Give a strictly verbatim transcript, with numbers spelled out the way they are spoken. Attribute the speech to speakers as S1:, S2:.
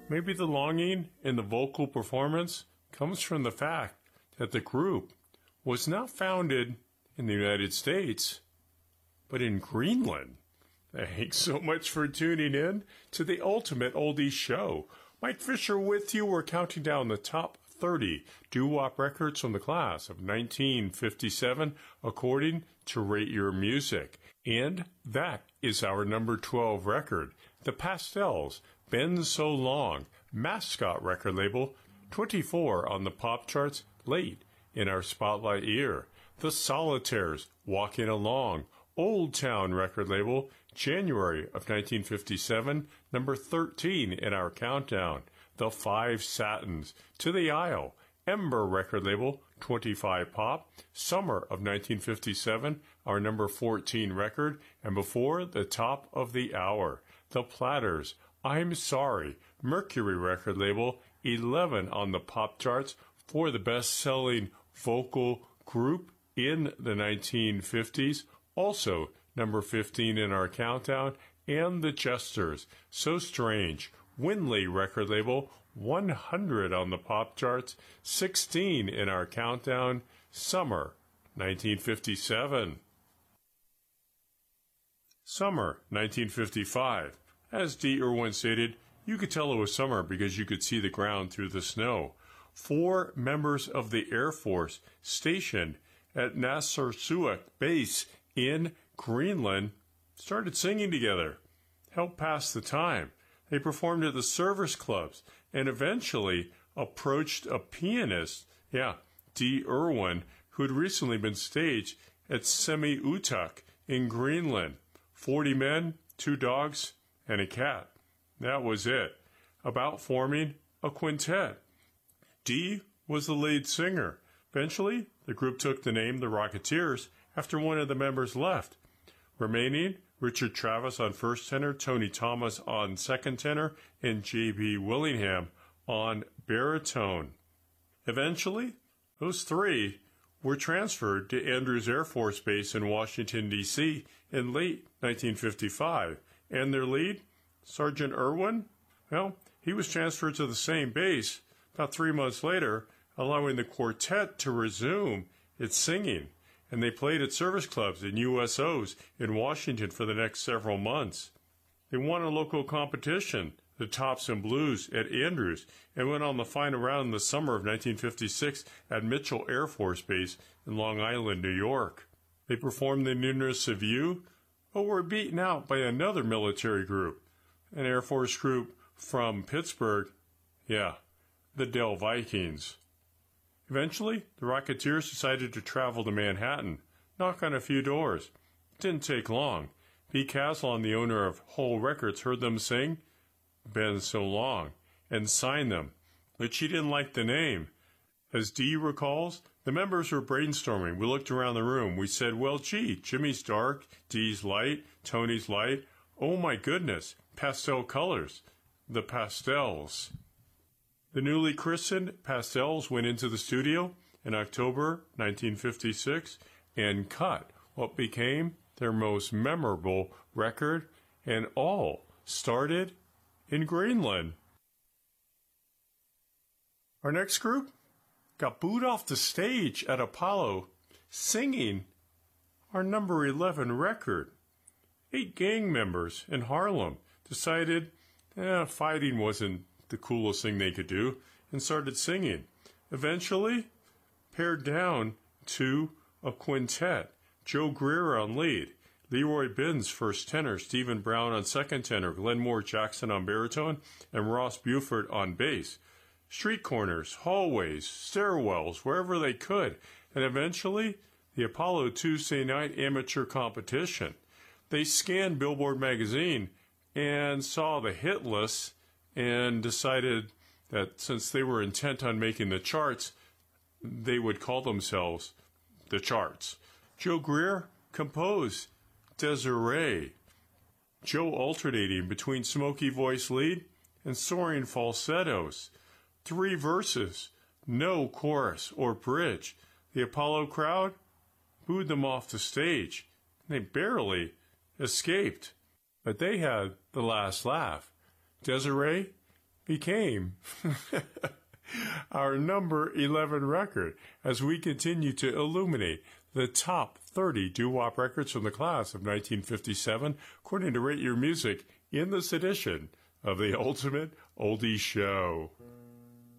S1: Maybe the longing in the vocal performance comes from the fact that the group was not founded in the United States, but in Greenland. Thanks so much for tuning in to the Ultimate Oldies Show. Mike Fisher with you. We're counting down the top thirty doo-wop records from the class of nineteen fifty-seven according to Rate Your Music. And that is our number twelve record, The Pastels, Been So Long, Mascot record label, twenty-four on the pop charts, late in our spotlight year. The Solitaires, Walking Along, Old Town record label, January of nineteen fifty-seven, number thirteen in our countdown. The Five Satins, To the Isle, Ember record label, twenty-five pop, summer of nineteen fifty-seven, our number fourteen record, and before the top of the hour. The Platters, I'm Sorry, Mercury record label, eleven on the pop charts for the best-selling vocal group in the nineteen fifties, also number fifteen in our countdown. And the Jesters, So Strange, Winley record label, one hundred on the pop charts, sixteen in our countdown, summer nineteen fifty-seven. Summer nineteen fifty-five. As Dee Irwin stated, you could tell it was summer because you could see the ground through the snow. Four members of the Air Force stationed at Narsarsuaq Base in Greenland started singing together, helped pass the time. They performed at the service clubs and eventually approached a pianist, yeah, Dee Irwin, who had recently been staged at Semi-Utuk in Greenland. Forty men, two dogs, and a cat. That was it. About forming a quintet. Dee was the lead singer. Eventually, the group took the name the Rocketeers after one of the members left. Remaining, Richard Travis on first tenor, Tony Thomas on second tenor, and J B Willingham on baritone. Eventually, those three were transferred to Andrews Air Force Base in Washington, D C in late nineteen fifty-five. And their lead, Sergeant Irwin, well, he was transferred to the same base about three months later, allowing the quartet to resume its singing. And they played at service clubs and U S Os in Washington for the next several months. They won a local competition, the Tops and Blues, at Andrews, and went on the final round in the summer of nineteen fifty-six at Mitchell Air Force Base in Long Island, New York. They performed the Nearness of You, but were beaten out by another military group, an Air Force group from Pittsburgh, yeah, the Dell Vikings. Eventually, the Rocketeers decided to travel to Manhattan, knock on a few doors. It didn't take long. Pete Caslon, the owner of Hole Records, heard them sing Been So Long and signed them, but she didn't like the name. As Dee recalls, the members were brainstorming. We looked around the room. We said, well, gee, Jimmy's dark, Dee's light, Tony's light. Oh, my goodness, pastel colors, the Pastels. The newly christened Pastels went into the studio in October nineteen fifty-six and cut what became their most memorable record, and all started in Greenland. Our next group got booed off the stage at Apollo singing our number eleven record. Eight gang members in Harlem decided eh, fighting wasn't the coolest thing they could do and started singing. Eventually, pared down to a quintet. Joe Greer on lead, Leroy Binns first tenor, Stephen Brown on second tenor, Glenmore Jackson on baritone, and Ross Buford on bass. Street corners, hallways, stairwells, wherever they could, and eventually the Apollo Tuesday night amateur competition. They scanned Billboard magazine and saw the hit list and decided that since they were intent on making the charts, they would call themselves the Charts. Joe Greer composed Desiree. Joe alternating between smoky voice lead and soaring falsettos. Three verses, no chorus or bridge. The Apollo crowd booed them off the stage. They barely escaped. But they had the last laugh. Desiree became our number eleven record as we continue to illuminate the top thirty doo-wop records from the class of nineteen fifty-seven, according to Rate Your Music, in this edition of the Ultimate Oldie Show.